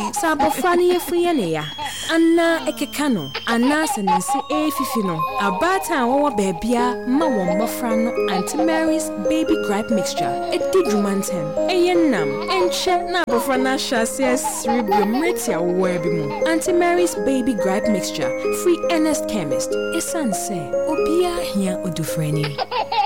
Sabofra ne yefuye ne ya. Anna ekeka no, anna senensi fifi no. Abata wo baabia ma wo mmofra no Auntie Mary's baby gripe mixture. Edi dwumantem. Eyenam, enche na abofra na hyase cerebrum retia wo ebi mu. Auntie Mary's baby gripe mixture, free Ernest Chemist. Esanse, obia hia odufrani.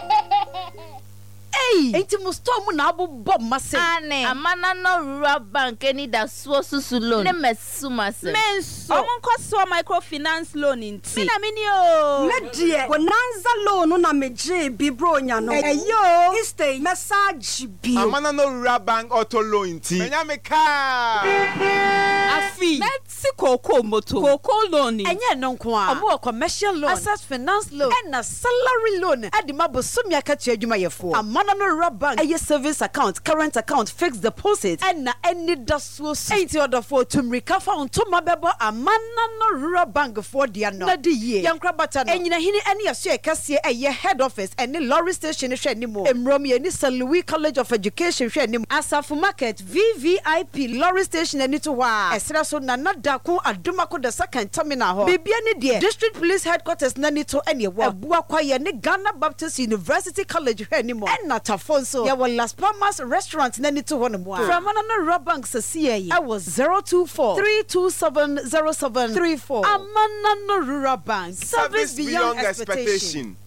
Enti mustomu na abo bob mase. Ane. Amana no rural bank any da susu loan. Ne mesuma se. Menso. Omunko so microfinance loan inti. Mina mini o. Medie. Bonanza loan na meje bi bronya no. Eyo. Istay message bi. Amana no rural bank auto loan inti. Menya me ka. Afi. Metsi koko moto. Koko loan. Enye no nko a. Omo commercial loan. Asset finance loan. And na salary loan. Adi mabosumi akatua adwuma yefo. Amana no rural bank. Eye savings account, current account, fixed deposit. And na any dasuo. Ain't order for to recover on to mabebo Amana no rural bank for dia no. Na di ye. Yankra bata no. Enyina hini any aso ekase eye head office and lorry station hwe animo. Emromi ani St. Louis College of Education hwe animo. Asafu market VVIP lorry station ani to wa. Esra so na nadako adumako the second terminal ho. Bibia ni de district police headquarters na ni to ene wo. Abua kwaye ni Ghana Baptist University College hwe animo. Na tafonso ya wa Las Palmas restaurant na ni to ho no mo. From Amana rural bank sasiye. I was 024-327-0734. Amana rural bank. Service beyond expectation.